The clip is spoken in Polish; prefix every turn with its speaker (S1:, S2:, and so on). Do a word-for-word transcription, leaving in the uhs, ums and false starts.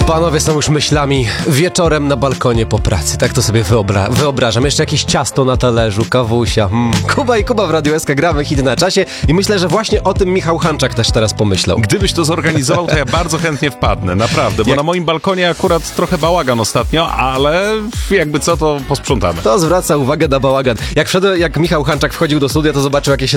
S1: Panowie są już myślami wieczorem na balkonie po pracy. Tak to sobie wyobra- wyobrażam. Jeszcze jakieś ciasto na talerzu, kawusia. Hmm. Kuba i Kuba w Radiu S K gramy hit na czasie i myślę, że właśnie o tym Michał Hanczak też teraz pomyślał.
S2: Gdybyś to zorganizował, to ja bardzo chętnie wpadnę, naprawdę, bo
S1: Jak...
S2: na moim balkonie akurat trochę bałagan ostatnio, ale jakby co, to posprzątamy.
S1: To zwraca uwagę na bałagan. Jak wszedł, jak Michał Hanczak wchodził do studia, to zobaczył, jakie się